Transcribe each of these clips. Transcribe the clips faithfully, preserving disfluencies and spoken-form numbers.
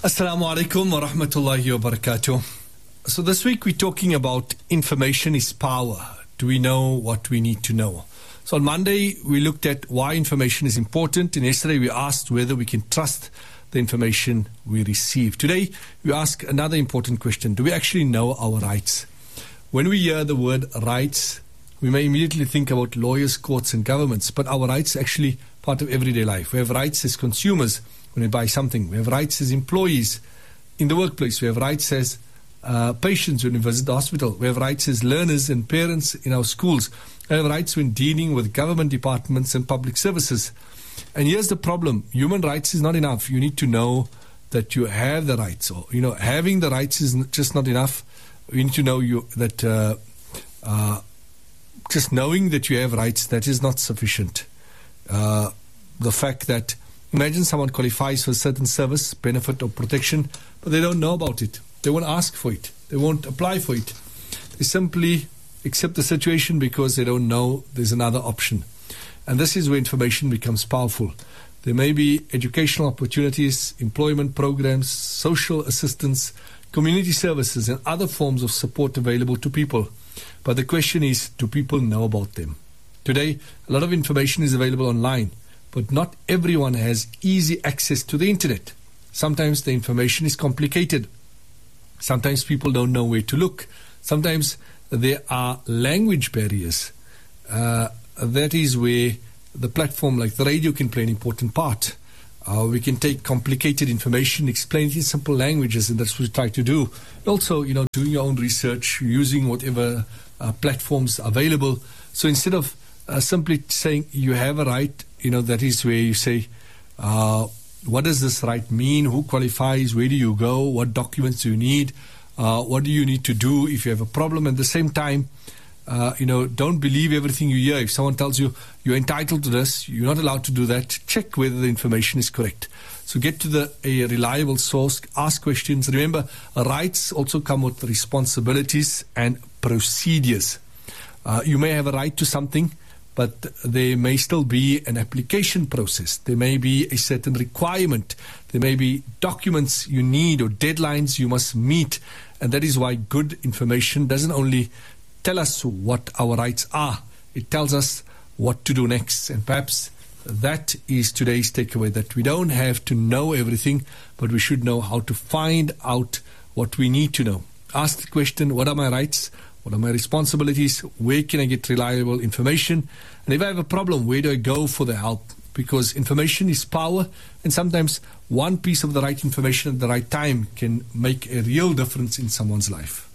Assalamu alaikum wa rahmatullahi wa barakatuh. So this week we're talking about information is power. Do we know what we need to know? So on Monday we looked at why information is important, and yesterday we asked whether we can trust the information we receive. Today we ask another important question. Do we actually know our rights? When we hear the word rights, we may immediately think about lawyers, courts and governments, but our rights are actually part of everyday life. We have rights as consumers when we buy something. We have rights as employees in the workplace. We have rights as uh, patients when we visit the hospital. We have rights as learners and parents in our schools. We have rights when dealing with government departments and public services. And here's the problem. Human rights is not enough. You need to know that you have the rights. Or, you know, having the rights is just not enough. You need to know you that uh, uh, just knowing that you have rights, that is not sufficient. Uh, the fact that imagine someone qualifies for a certain service, benefit or protection, but they don't know about it. They won't ask for it. They won't apply for it. They simply accept the situation because they don't know there's another option. And this is where information becomes powerful. There may be educational opportunities, employment programs, social assistance, community services and other forms of support available to people. But the question is, do people know about them? Today, a lot of information is available online, but not everyone has easy access to the internet. Sometimes the information is complicated. Sometimes people don't know where to look. Sometimes there are language barriers. Uh, that is where the platform like the radio can play an important part. Uh, we can take complicated information, explain it in simple languages, and that's what we try to do. Also, you know, doing your own research, using whatever uh, platforms available. So instead of uh, simply saying you have a right, you know, that is where you say, uh, what does this right mean? Who qualifies? Where do you go? What documents do you need? Uh, what do you need to do if you have a problem? At the same time, uh, you know, don't believe everything you hear. If someone tells you you're entitled to this, you're not allowed to do that. Check whether the information is correct. So get to the a reliable source, ask questions. Remember, rights also come with responsibilities and procedures. Uh, you may have a right to something, but there may still be an application process. There may be a certain requirement. There may be documents you need or deadlines you must meet. And that is why good information doesn't only tell us what our rights are, it tells us what to do next. And perhaps that is today's takeaway, that we don't have to know everything, but we should know how to find out what we need to know. Ask the question, what are my rights? What are my responsibilities? Where can I get reliable information? And if I have a problem, where do I go for the help? Because information is power, and sometimes one piece of the right information at the right time can make a real difference in someone's life.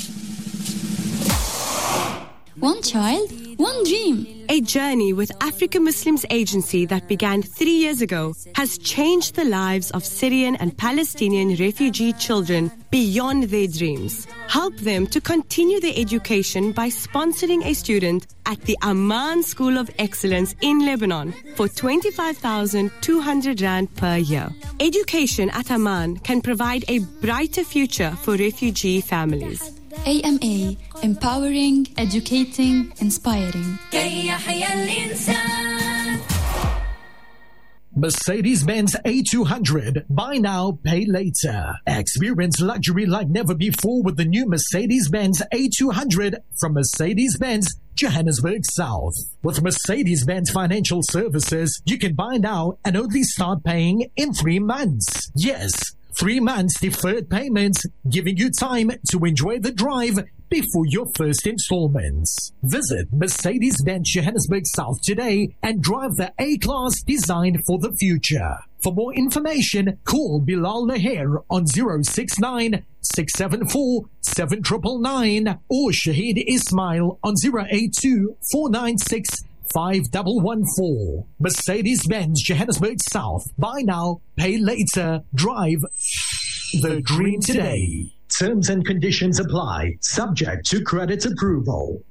One child, one dream. A journey with African Muslims Agency that began three years ago has changed the lives of Syrian and Palestinian refugee children beyond their dreams. Help them to continue their education by sponsoring a student at the Amman School of Excellence in Lebanon for twenty-five thousand two hundred rand per year. Education at Amman can provide a brighter future for refugee families. A M A, empowering, educating, inspiring. Mercedes-Benz A two hundred. Buy now, pay later. Experience luxury like never before with the new Mercedes-Benz A two hundred from Mercedes-Benz Johannesburg South. With Mercedes-Benz Financial Services, you can buy now and only start paying in three months. Yes, three months deferred payments, giving you time to enjoy the drive before your first installments. Visit Mercedes-Benz Johannesburg South today and drive the A-Class designed for the future. For more information, call Bilal Laher on zero six nine, six seven four, seven nine nine nine or Shahid Ismail on zero eight two, four nine six, five one one four. Mercedes-Benz Johannesburg South. Buy now, pay later. Drive the dream today. Terms and conditions apply. Subject to credit approval.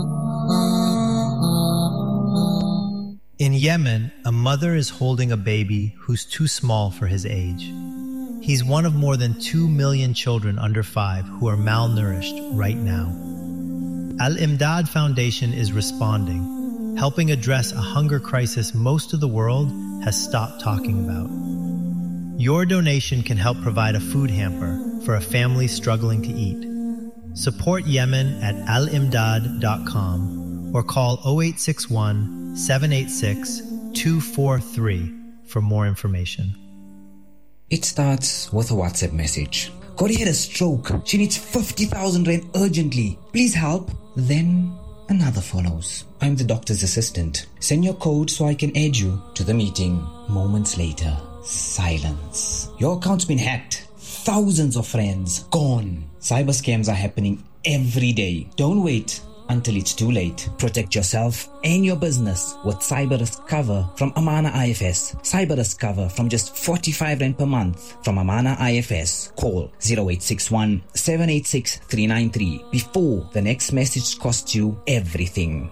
In Yemen, a mother is holding a baby who's too small for his age. He's one of more than two million children under five who are malnourished right now. Al-Imdad Foundation is responding, helping address a hunger crisis most of the world has stopped talking about. Your donation can help provide a food hamper for a family struggling to eat. Support Yemen at al imdad dot com or call oh eight six one, seven eight six, two four three for more information. It starts with a WhatsApp message. Corey had a stroke. She needs fifty thousand rand urgently. Please help. Then another follows. I'm the doctor's assistant. Send your code so I can add you to the meeting. Moments later, silence. Your account's been hacked. Thousands of friends gone. Cyber scams are happening every day. Don't wait until it's too late. Protect yourself and your business with Cyber Risk Cover from Amana I F S. Cyber Risk Cover from just forty-five rand per month from Amana I F S. Call zero eight six one, seven eight six, three nine three before the next message costs you everything.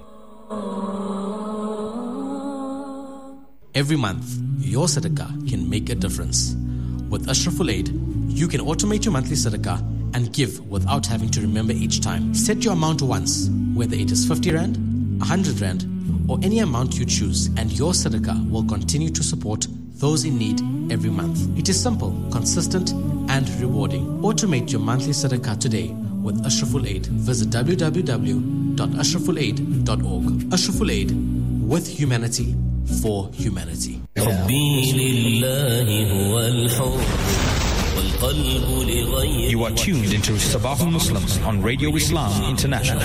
Every month, your sadaqah can make a difference. With Ashraful Aid, you can automate your monthly sadaqah and give without having to remember each time. Set your amount once, whether it is fifty rand, one hundred rand, or any amount you choose, and your sadaqah will continue to support those in need every month. It is simple, consistent, and rewarding. Automate your monthly sadaqah today with Ashraful Aid. Visit w w w dot ashraful aid dot org. Ashraful Aid, with humanity, for humanity. You are tuned into Sabahul Muslims on Radio Islam International.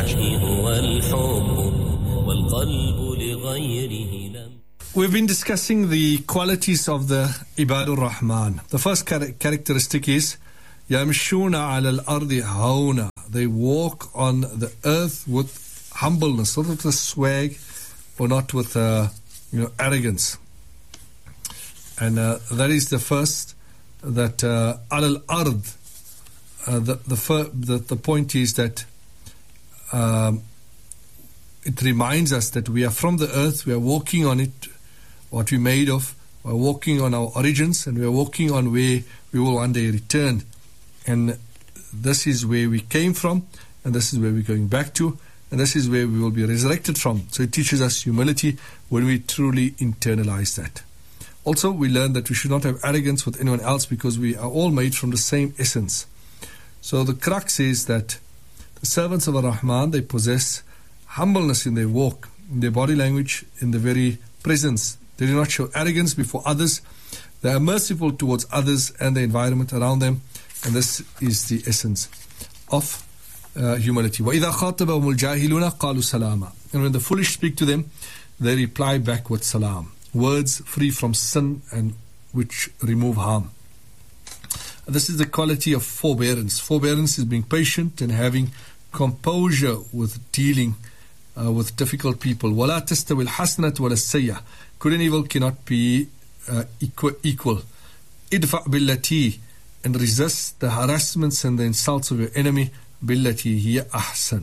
We've been discussing the qualities of the Ibadur Rahman. The first char- characteristic is Yamshuna ala al-ardi hauna. They walk on the earth with humbleness, not with a swag or not with uh, you know arrogance. And uh, that is the first. That uh, al ard, uh, the the, fir- the the point is that um, it reminds us that we are from the earth, we are walking on it, what we made of, we are walking on our origins, and we are walking on where we will one day return. And this is where we came from, and this is where we're going back to, and this is where we will be resurrected from. So it teaches us humility when we truly internalize that. Also, we learn that we should not have arrogance with anyone else because we are all made from the same essence. So the crux is that the servants of Ar-Rahman, they possess humbleness in their walk, in their body language, in the very presence. They do not show arrogance before others. They are merciful towards others and the environment around them. And this is the essence of uh, humility. وَإِذَا خَاطَبَهُمُ الْجَاهِلُونَ قَالُوا سَلَامًا. And when the foolish speak to them, they reply back with salam. Words free from sin and which remove harm. This is the quality of forbearance. Forbearance is being patient and having composure with dealing uh, with difficult people. وَلَا تَسْتَوِي الْحَسْنَةُ وَلَا السَّيَّةُ. Good and evil cannot be uh, equal, equal. إِدْفَعْ بِالَّتِي. And resist the harassments and the insults of your enemy. بِالَّتِي هِيَ أَحْسَنُ.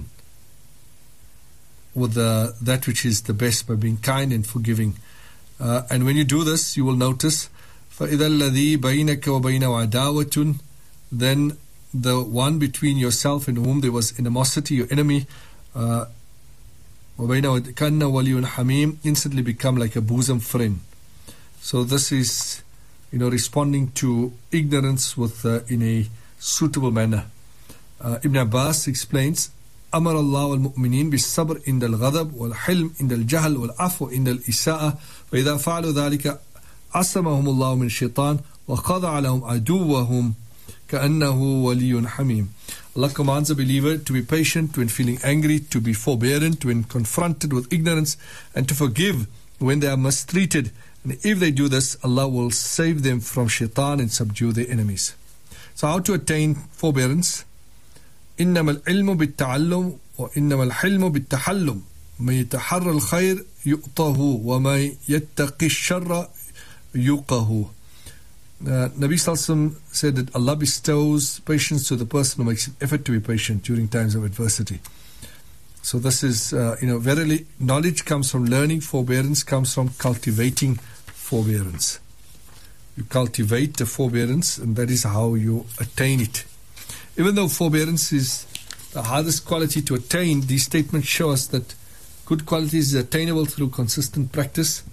With the, that which is the best, by being kind and forgiving. Uh, and when you do this, you will notice فَإِذَا الَّذِي بَيْنَكَ وَبَيْنَهُ عَدَاوَةٌ. Then the one between yourself and whom there was animosity, your enemy, uh, وَبَيْنَهُ كَأَنَّهُ وَلِيٌّ حَمِيمٌ, instantly become like a bosom friend. So this is, you know, responding to ignorance with uh, in a suitable manner. Uh, Ibn Abbas explains, أمر الله المؤمنين بالصبر عند الغضب والحلم عند الجهل والعفو عند الإساءة فإذا فعلوا ذلك عصمهم الله من الشيطان وخضع لهم عدوهم كأنه ولي حميم. Allah commands a believer to be patient when feeling angry, to be forbearant when confronted with ignorance, and to forgive when they are mistreated. And if they do this, Allah will save them from shaitan and subdue their enemies. So how to attain forbearance? إنما العلم بالتعلم وإنما الحلم بالتحلم من يتحرى الخير يؤطه وما يتقي الشر يوقه. Uh, Nabi Sallallahu said that Allah bestows patience to the person who makes an effort to be patient during times of adversity. So this is, uh, you know, verily knowledge comes from learning, forbearance comes from cultivating forbearance. You cultivate the forbearance, and that is how you attain it. Even though forbearance is the hardest quality to attain, these statements show us that good qualities is attainable through consistent practice.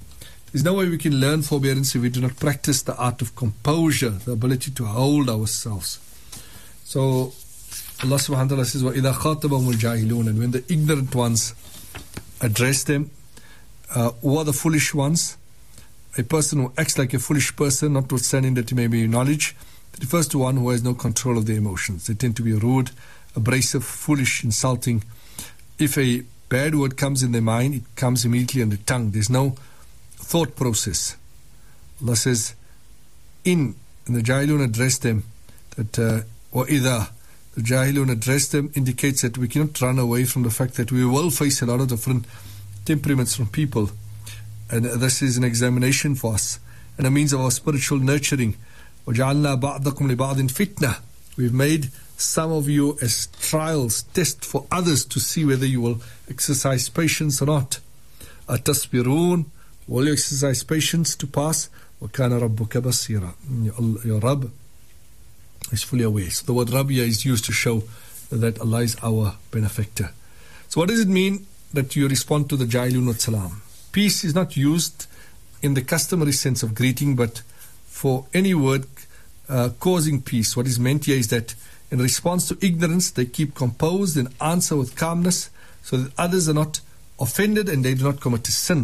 There's no way we can learn forbearance if we do not practice the art of composure, the ability to hold ourselves. So Allah subhanahu wa ta'ala says, وَإِذَا خَاطَبَهُمُ الْجَاهِلُونَ, and when the ignorant ones address them, uh, who are the foolish ones? A person who acts like a foolish person, notwithstanding that he may be in knowledge. It refers to one who has no control of their emotions. They tend to be rude, abrasive, foolish, insulting. If a bad word comes in their mind, it comes immediately on the tongue. There's no thought process. Allah says, in, and the Jahilun address them, that uh, وَإِذَا, the Jahilun address them indicates that we cannot run away from the fact that we will face a lot of different temperaments from people. And this is an examination for us and a means of our spiritual nurturing. وَجَعَلْنَا بَعْضَكُمْ لِبَعْضٍ فِتْنَةً. We've made some of you as trials, test for others to see whether you will exercise patience or not. أَتَصْبِرُونَ, will you exercise patience to pass? وَكَانَ رَبُّكَ بَصِيرًا, your Rabb is fully aware. So the word Rabb here is used to show that Allah is our benefactor. So what does it mean that you respond to the Jahilun with salam? Peace is not used in the customary sense of greeting, but for any word uh, causing peace. What is meant here is that in response to ignorance, they keep composed and answer with calmness so that others are not offended and they do not commit a sin.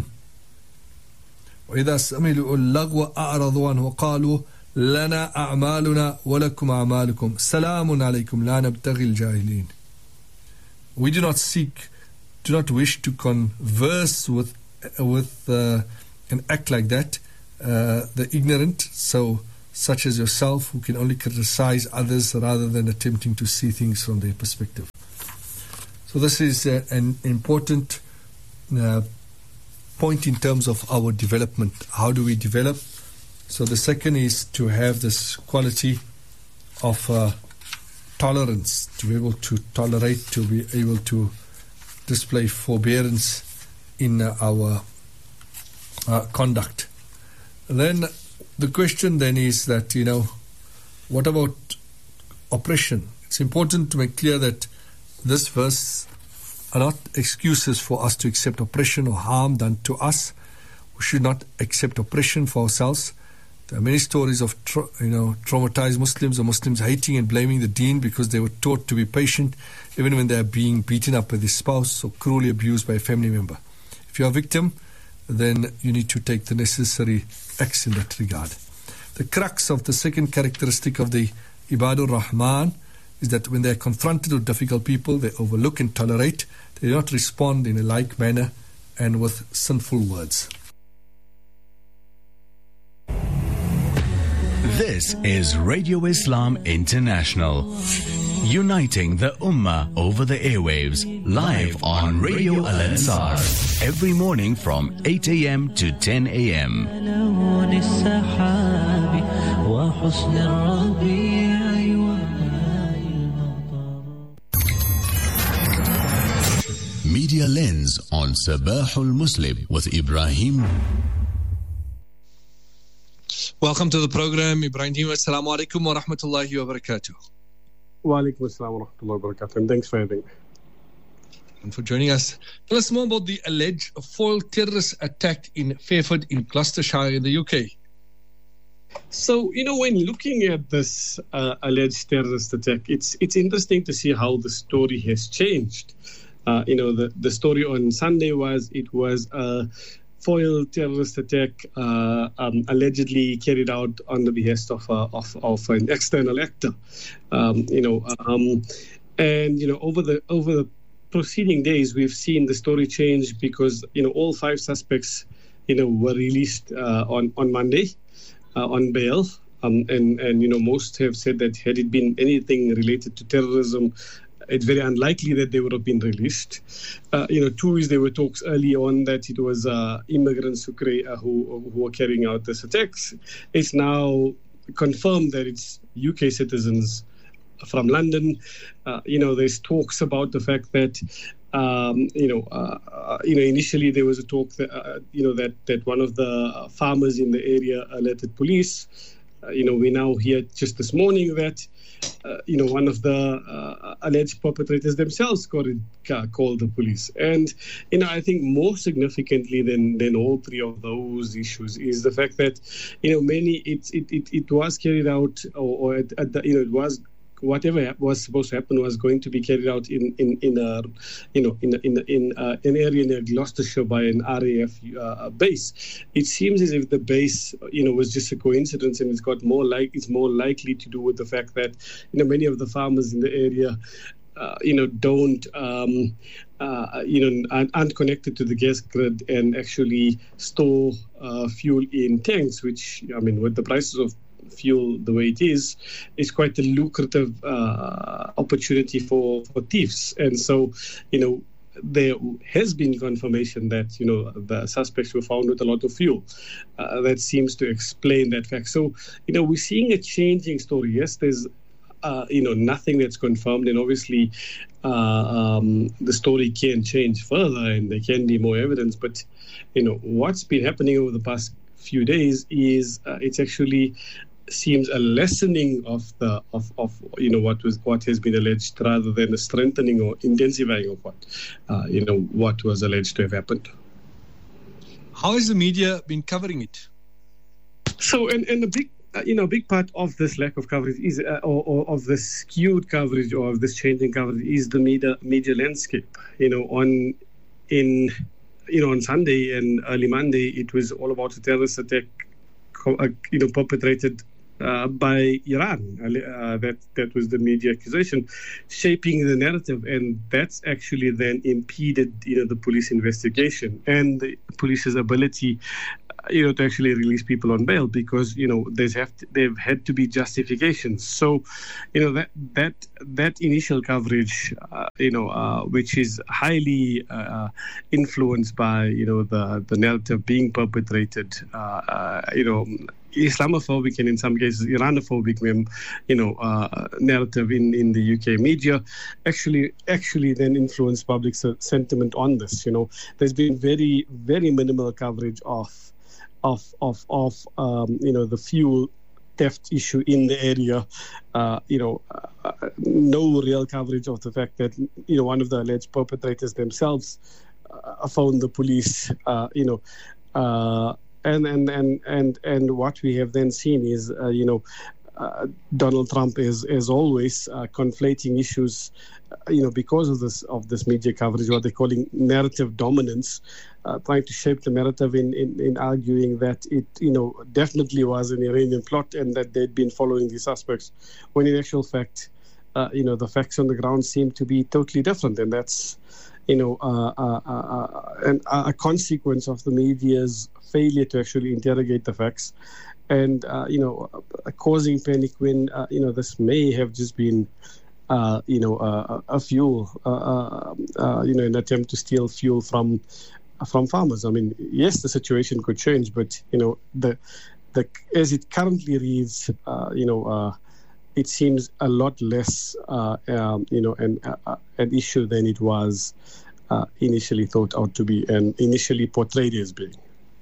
وَإِذَا سَمِلُوا اللَّغْوَ أَعْرَضُوا عَنْهُ وَقَالُوا لَنَا أَعْمَالُنَا وَلَكُمْ أَعْمَالُكُمْ سَلَامٌ عَلَيْكُمْ لَا نَبْتَغِي الْجَاهِلِينَ. We do not seek, do not wish to converse with with uh, and act like that, uh, the ignorant, so such as yourself, who can only criticize others rather than attempting to see things from their perspective. So this is uh, an important uh, point in terms of our development. How do we develop? So the second is to have this quality of uh, tolerance, to be able to tolerate, to be able to display forbearance in uh, our uh, conduct. Then the question then is that, you know, what about oppression? It's important to make clear that this verse are not excuses for us to accept oppression or harm done to us. We should not accept oppression for ourselves. There are many stories of tra- you know traumatized Muslims or Muslims hating and blaming the deen because they were taught to be patient even when they are being beaten up by their spouse or cruelly abused by a family member. If you are a victim, then you need to take the necessary acts in that regard. The crux of the second characteristic of the Ibadur Rahman is that when they are confronted with difficult people, they overlook and tolerate. They do not respond in a like manner and with sinful words. This is Radio Islam International, uniting the Ummah over the airwaves, live on Radio Al-Ansar, every morning from eight a.m. to ten a.m. Media Lens on Sabahul Muslim with Ibrahim. Welcome to the program, Ibrahim. Assalamu alaikum wa rahmatullahi wa barakatuh. Wa alaikum assalam wa rahmatullahi wa barakatuh. And thanks for having me. And for joining us. Tell us more about the alleged foiled terrorist attack in Fairford in Gloucestershire in the U K. So, you know, when looking at this uh, alleged terrorist attack, it's it's interesting to see how the story has changed. Uh, you know, the, the story on Sunday was it was a foiled terrorist attack uh, um, allegedly carried out on the behest of, uh, of of an external actor. Um, you know, um, and you know, over the over the preceding days, we've seen the story change because you know all five suspects, you know, were released uh, on on Monday uh, on bail, um, and and you know most have said that had it been anything related to terrorism, it's very unlikely that they would have been released. Uh, you know, two is there were talks early on that it was uh, immigrants who, cre- uh, who who were carrying out this attacks. It's now confirmed that it's U K citizens from London. Uh, you know, there's talks about the fact that um, you know, uh, uh, you know, initially there was a talk that uh, you know that that one of the farmers in the area alerted police. uh, you know, we now hear just this morning that, uh, you know, one of the uh, alleged perpetrators themselves got it, uh, called the police. And, you know, I think more significantly than, than all three of those issues is the fact that, you know, many, it, it, it, it was carried out, or, or at, at the, you know, it was whatever was supposed to happen was going to be carried out in in in a you know in in in uh, an area near Gloucestershire by an R A F uh, base. It seems as if the base you know was just a coincidence, and it's got more like it's more likely to do with the fact that you know many of the farmers in the area uh, you know don't um, uh, you know aren't, aren't connected to the gas grid and actually store uh, fuel in tanks, which I mean with the prices of fuel the way it is, is quite a lucrative uh, opportunity for, for thieves. And so, you know, there has been confirmation that, you know, the suspects were found with a lot of fuel. Uh, that seems to explain that fact. So, you know, we're seeing a changing story. Yes, there's, uh, you know, nothing that's confirmed. And obviously, uh, um, the story can change further and there can be more evidence. But, you know, what's been happening over the past few days is uh, it's actually seems a lessening of the of, of you know what was what has been alleged rather than a strengthening or intensifying of what uh, you know what was alleged to have happened. How has the media been covering it? So, and, and a big uh, you know a big part of this lack of coverage is uh, or, or of this skewed coverage or of this changing coverage is the media media landscape. You know, on in you know on Sunday and early Monday, it was all about a terrorist attack, uh, you know, perpetrated Uh, by Iran. Uh, that that was the media accusation, shaping the narrative, and that's actually then impeded, you know, the police investigation and the police's ability, uh, you know, to actually release people on bail because, you know, there's have to, they've had to be justifications. So, you know, that that that initial coverage, uh, you know, uh, which is highly uh, influenced by, you know, the the narrative being perpetrated, uh, uh, you know. Islamophobic and in some cases Iranophobic, you know, uh, narrative in, in the U K media actually actually then influenced public sentiment on this. You know, there's been very very minimal coverage of of of of um, you know the fuel theft issue in the area. Uh, you know, uh, no real coverage of the fact that you know one of the alleged perpetrators themselves uh, found the police. Uh, you know. Uh, And, and and and and what we have then seen is, uh, you know, uh, Donald Trump is, as always, uh, conflating issues, uh, you know, because of this of this media coverage, what they're calling narrative dominance, uh, trying to shape the narrative in, in, in arguing that it, you know, definitely was an Iranian plot and that they'd been following the suspects, when in actual fact, uh, you know, the facts on the ground seem to be totally different, and that's, you know, uh, uh, uh, an, a consequence of the media's failure to actually interrogate the facts, and uh, you know, uh, causing panic when uh, you know this may have just been, uh, you know, uh, a fuel, uh, uh, uh, you know, an attempt to steal fuel from from farmers. I mean, yes, the situation could change, but you know, the the as it currently reads, uh, you know. Uh, It seems a lot less, uh, um, you know, an uh, an issue than it was uh, initially thought out to be and initially portrayed as being.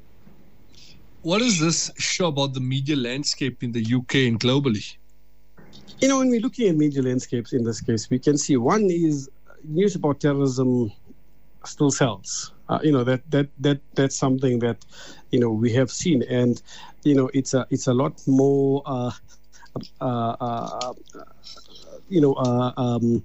What does this show about the media landscape in the U K and globally? You know, when we're looking at media landscapes in this case, we can see one is news about terrorism still sells. Uh, you know, that that that that's something that, you know, we have seen, and you know, it's a it's a lot more. Uh, Uh, uh, you know, uh, um,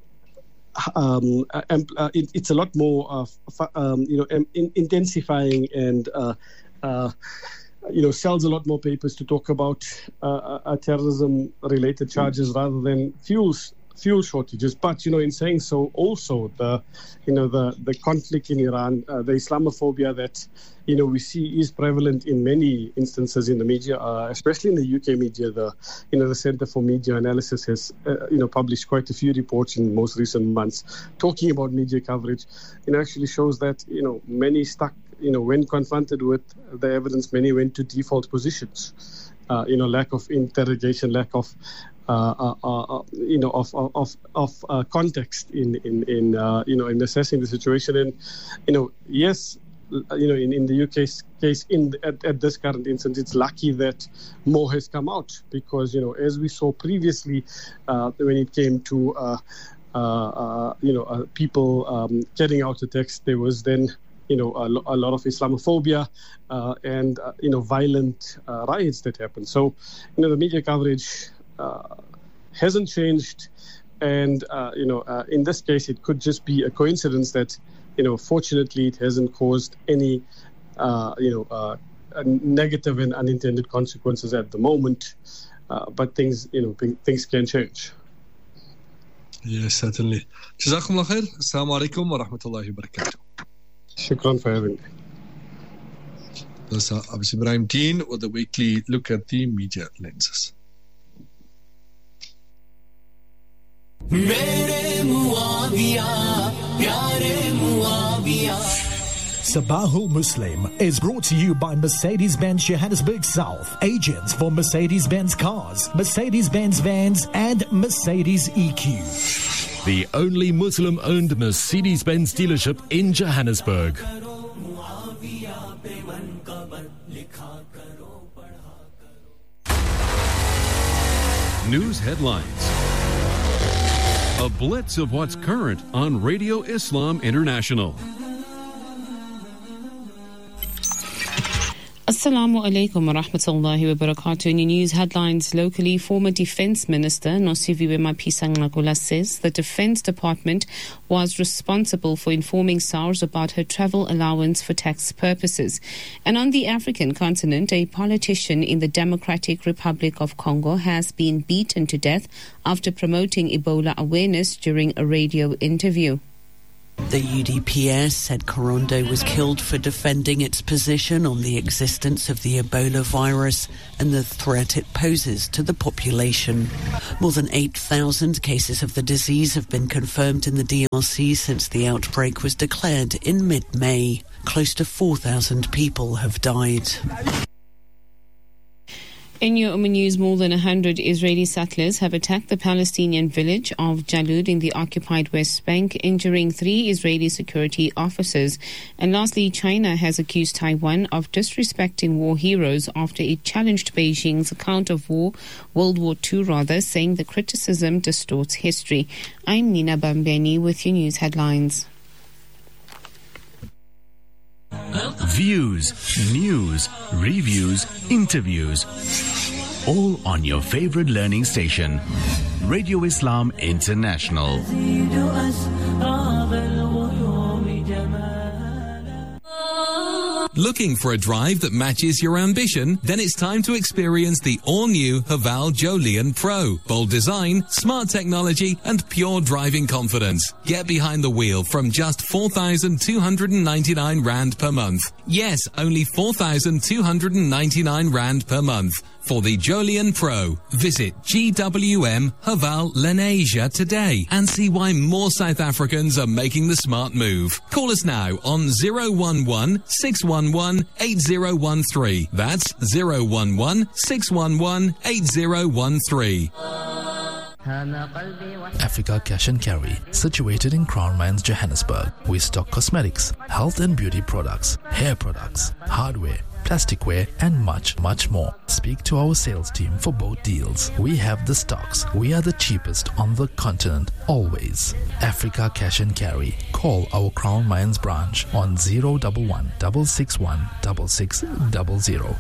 um, uh, it, it's a lot more, uh, um, you know, in, intensifying and, uh, uh, you know, sells a lot more papers to talk about uh, uh, terrorism-related charges rather than fuels. fuel shortages. But, you know, in saying so, also the, you know, the, the conflict in Iran, uh, the Islamophobia that, you know, we see is prevalent in many instances in the media, uh, especially in the U K media. The, you know, the Center for Media Analysis has, uh, you know, published quite a few reports in most recent months talking about media coverage. You know, actually shows that, you know, many stuck, you know, when confronted with the evidence, many went to default positions. Uh, you know, lack of interrogation, lack of Uh, uh, uh, you know, of of of uh, context in in in uh, you know in assessing the situation, and you know, yes, you know, in, in the U K's case, in the, at, at this current instance, it's lucky that more has come out because, you know, as we saw previously uh, when it came to, uh, uh, uh, you know, uh, people um, carrying out attacks, there was then, you know, a, lo- a lot of Islamophobia uh, and, uh, you know, violent uh, riots that happened. So, you know, the media coverage uh, hasn't changed. And, uh, you know, uh, in this case, it could just be a coincidence that, you know, fortunately, it hasn't caused any, uh, you know, uh, negative and unintended consequences at the moment. Uh, but things, you know, th- things can change. Yes, certainly. Jazakumullah khair. Assalamu alaikum wa rahmatullahi wa barakatuh. Shukran for having me. That's Abis Ibrahim Deen with the weekly look at the media lenses. Sabahul Muslim is brought to you by Mercedes-Benz Johannesburg South, agents for Mercedes-Benz cars, Mercedes-Benz vans, and Mercedes E Q. The only Muslim-owned Mercedes-Benz dealership in Johannesburg. News headlines. A blitz of what's current on Radio Islam International. Assalamu alaikum wa rahmatullahi wa barakatuh. In your news headlines locally, former Defence Minister Nosiviwe Mapisa-Nqakula says the Defence Department was responsible for informing SARS about her travel allowance for tax purposes. And on the African continent, a politician in the Democratic Republic of Congo has been beaten to death after promoting Ebola awareness during a radio interview. The U D P S said Karonde was killed for defending its position on the existence of the Ebola virus and the threat it poses to the population. More than eight thousand cases of the disease have been confirmed in the D R C since the outbreak was declared in mid-May. Close to four thousand people have died. In your Umm news, more than one hundred Israeli settlers have attacked the Palestinian village of Jalud in the occupied West Bank, injuring three Israeli security officers. And lastly, China has accused Taiwan of disrespecting war heroes after it challenged Beijing's account of war, World War Two rather, saying the criticism distorts history. I'm Nina Bambeni with your news headlines. Views, news, reviews, interviews. All on your favorite learning station. Radio Islam International. Looking for a drive that matches your ambition? Then it's time to experience the all-new Haval Jolion Pro. Bold design, smart technology, and pure driving confidence. Get behind the wheel from just four thousand two hundred ninety-nine rand per month. Yes, only four thousand two hundred ninety-nine rand per month. For the Jolion Pro, visit G W M Haval Lenasia today and see why more South Africans are making the smart move. Call us now on zero one one, six one one, eight zero one three. That's zero one one, six one one, eight zero one three. Africa Cash and Carry, situated in Crown Mines, Johannesburg. We stock cosmetics, health and beauty products, hair products, hardware, plasticware, and much, much more. Speak to our sales team for both deals. We have the stocks. We are the cheapest on the continent, always. Africa Cash and Carry. Call our Crown Mines branch on zero one one, six six one, six six zero zero.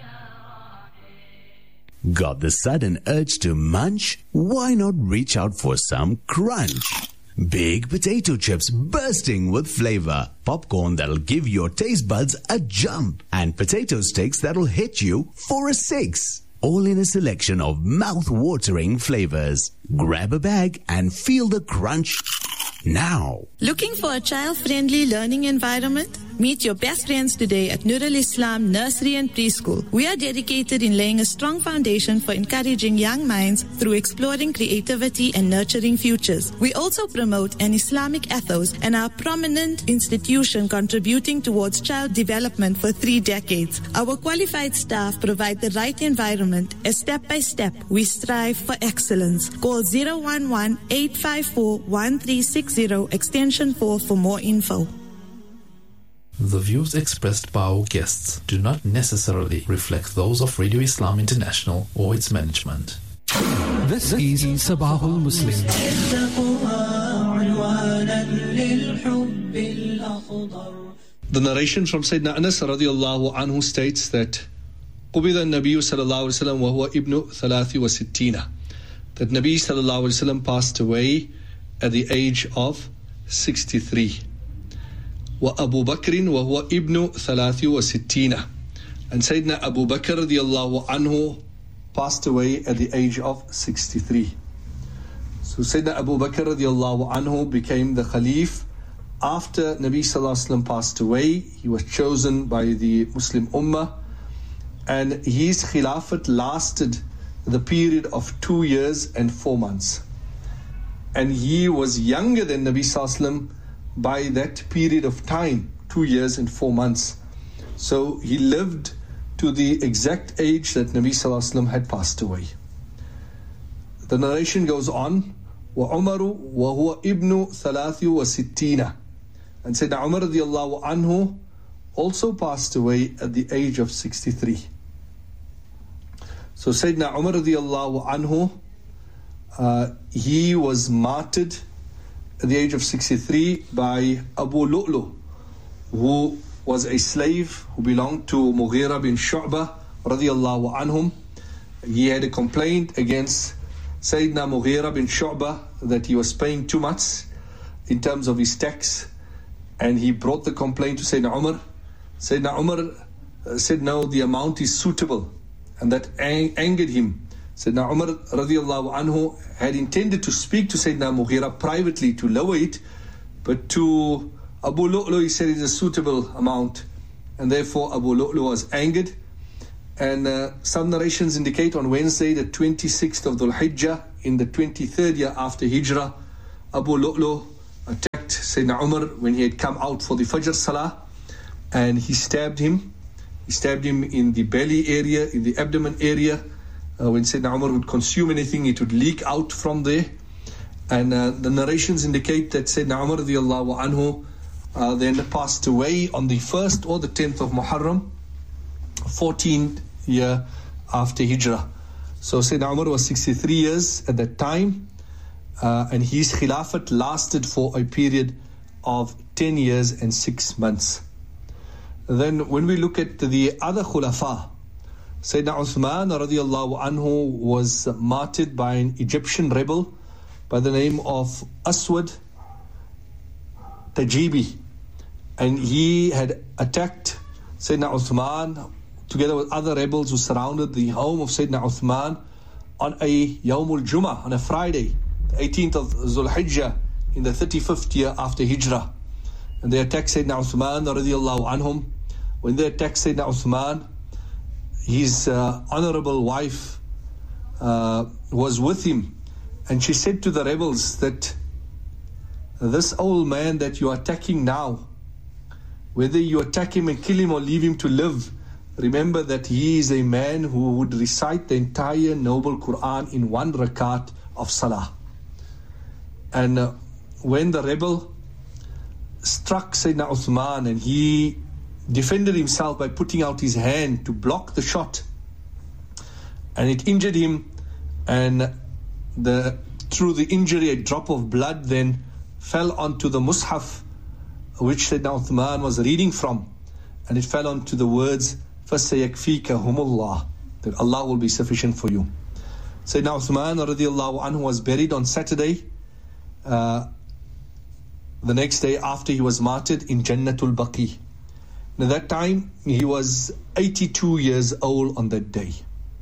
Got the sudden urge to munch? Why not reach out for some crunch? Big potato chips bursting with flavor, popcorn that'll give your taste buds a jump, and potato sticks that'll hit you for a six. All in a selection of mouth-watering flavors. Grab a bag and feel the crunch now. Looking for a child-friendly learning environment? Meet your best friends today at Nur al-Islam Nursery and Preschool. We are dedicated in laying a strong foundation for encouraging young minds through exploring creativity and nurturing futures. We also promote an Islamic ethos and are a prominent institution contributing towards child development for three decades. Our qualified staff provide the right environment as step by step we strive for excellence. Call zero one one, eight five four, one three six zero extension four for more info. The views expressed by our guests do not necessarily reflect those of Radio Islam International or its management. This is Sabahul Muslim. The narration from Sayyidina Anas radiallahu anhu states that قُبِضَ النَّبِيُّ صلى الله عليه وسلم وهو ابن ثلاث وستين, that Nabi sallallahu alaihi wasallam passed away at the age of sixty-three. وأبو بكر وهو ابن ثلاث وستين, and Sayyidina Abu Bakr radiallahu anhu passed away at the age of sixty-three. So Sayyidina Abu Bakr radiallahu anhu became the Khalif after Nabi sallallahu alaihi wasallam passed away. He was chosen by the Muslim Ummah, and his Khilafat lasted the period of two years and four months. And he was younger than Nabi sallallahu alaihi wasallam by that period of time, two years and four months. So he lived to the exact age that Nabi sallallahu alaihi wasallam had passed away. The narration goes on, وَعُمَرُ وَهُوَ إِبْنُ ثَلَاثِ وَسِتِّينَ, and Sayyidina Umar radiallahu anhu also passed away at the age of sixty-three. So Sayyidina Umar radiallahu anhu, uh, he was martyred at the age of sixty-three by Abu Lu'lu, who was a slave who belonged to Mughira bin Shu'bah radiallahu anhum. He had a complaint against Sayyidina Mughira bin Shu'bah that he was paying too much in terms of his tax, and he brought the complaint to Sayyidina Umar. Sayyidina Umar said, no, the amount is suitable, and that ang- angered him. Sayyidina Umar radiallahu anhu had intended to speak to Sayyidina Mughira privately to lower it, but to Abu Lu'lu he said it is a suitable amount, and therefore Abu Lu'lu was angered. And uh, some narrations indicate on Wednesday the twenty-sixth of Dhul Hijjah in the twenty-third year after Hijrah, Abu Lu'lu attacked Sayyidina Umar when he had come out for the Fajr Salah, and he stabbed him. He stabbed him in the belly area, in the abdomen area. Uh, when Sayyidina Umar would consume anything, it would leak out from there. And uh, the narrations indicate that Sayyidina Umar radiallahu anhu uh, then passed away on the first or the tenth of Muharram, fourteenth year after Hijrah. So Sayyidina Umar was sixty-three years at that time, uh, and his Khilafat lasted for a period of ten years and six months. Then when we look at the other Khulafa, Sayyidina Uthman radiallahu anhu was martyred by an Egyptian rebel by the name of Aswad Tajibi, and he had attacked Sayyidina Uthman together with other rebels who surrounded the home of Sayyidina Uthman on a Yawmul Jummah, on a Friday, the eighteenth of Dhul Hijjah in the thirty-fifth year after Hijrah. And they attacked Sayyidina Uthman radiallahu anhum. When they attacked Sayyidina Uthman, his uh, honorable wife uh, was with him, and she said to the rebels that this old man that you are attacking now, whether you attack him and kill him or leave him to live, remember that he is a man who would recite the entire noble Quran in one rakat of salah. And uh, when the rebel struck Sayyidina Uthman, and he defended himself by putting out his hand to block the shot, and it injured him, and the through the injury a drop of blood then fell onto the mushaf which Sayyidina Uthman was reading from, and it fell onto the words فَسَيَكْفِيكَهُمُ اللَّهُ, that Allah will be sufficient for you. Sayyidina Uthman radiallahu anhu was buried on Saturday, uh, the next day after he was martyred, in Jannatul Baqi. And at that time he was eighty-two years old on that day.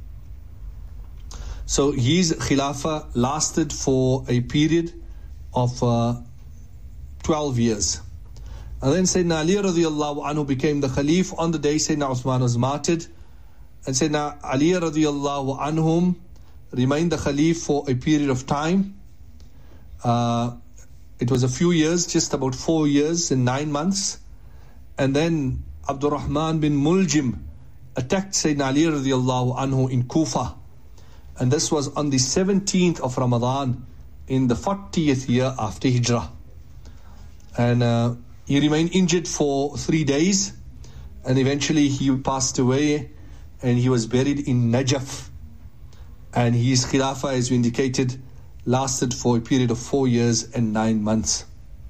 So his Khilafah lasted for a period of uh, twelve years. And then Sayyidina Ali radiallahu anhu became the Khalif on the day Sayyidina Uthman was martyred. And Sayyidina Ali radiallahu anhum remained the Khalif for a period of time. Uh, it was a few years, just about four years and nine months. And then Abdurrahman bin Muljim attacked Sayyidina Ali radiallahu anhu in Kufa. And this was on the seventeenth of Ramadan in the fortieth year after Hijrah. And uh, he remained injured for three days and eventually he passed away and he was buried in Najaf. And his Khilafah, as we indicated, lasted for a period of four years and nine months.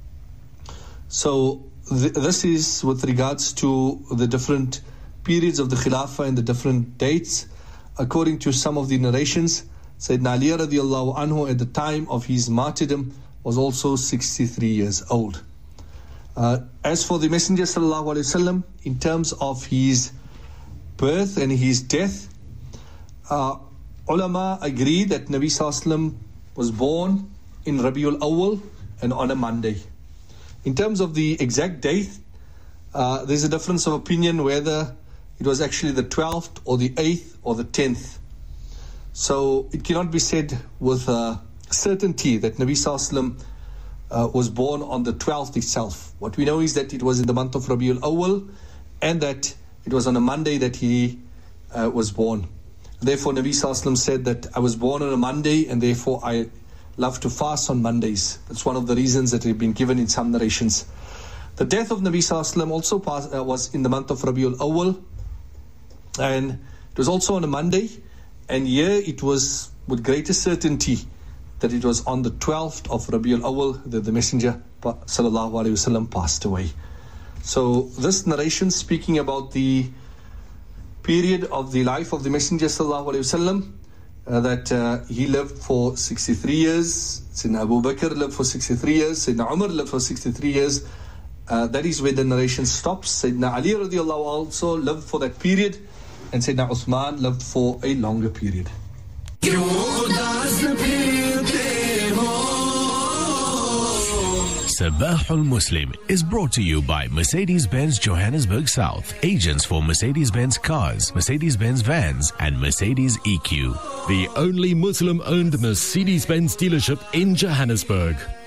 So th- this is with regards to the different periods of the Khilafah and the different dates. According to some of the narrations, Sayyidina Ali radiallahu anhu at the time of his martyrdom was also sixty-three years old. Uh, as for the Messenger sallallahu alaihi wasallam, in terms of his birth and his death, uh, ulama agree that Nabi sallallahu alaihi wasallam was born in Rabiul Awwal and on a Monday. In terms of the exact date, uh, there's a difference of opinion whether it was actually the twelfth or the eighth or the tenth. So it cannot be said with uh, certainty that Nabi sallallahu alaihi wasallam uh, was born on the twelfth itself. What we know is that it was in the month of Rabiul Awwal and that it was on a Monday that he uh, was born. Therefore, Nabi sallallahu alaihi wasallam said that I was born on a Monday and therefore I love to fast on Mondays. That's one of the reasons that have been given in some narrations. The death of Nabi sallallahu alaihi wasallam also passed, uh, was in the month of Rabiul Awwal, and it was also on a Monday, and here it was with greater certainty that it was on the twelfth of Rabiul Awwal that the Messenger sallallahu alaihi wasallam passed away. So this narration speaking about the period of the life of the Messenger sallallahu alaihi wasallam, uh, that uh, he lived for sixty-three years, Sayyidina Abu Bakr lived for sixty-three years, Sayyidina Umar lived for sixty-three years, uh, that is where the narration stops. Sayyidina Ali radiallahu also lived for that period, and Sayyidina Uthman lived for a longer period. Sabahul Muslim is brought to you by Mercedes-Benz Johannesburg South, agents for Mercedes-Benz cars, Mercedes-Benz vans, and Mercedes E Q. The only Muslim-owned Mercedes-Benz dealership in Johannesburg.